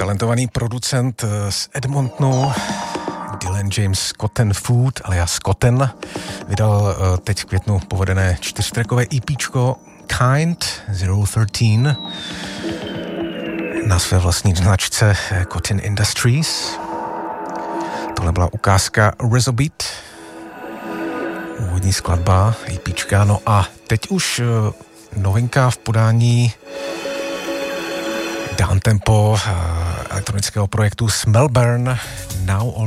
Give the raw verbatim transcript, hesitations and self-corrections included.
talentovaný producent z Edmontonu, Dylan James Cotton Food, alias Cotton, vydal teď v květnu povedené čtyřtrackové EPčko Kind nula třináct na své vlastní značce Cotton Industries. Tohle byla ukázka Rezobeat, úvodní skladba EPčka, no a teď už novinka v podání downtempo elektronického projektu Smellburn, Now All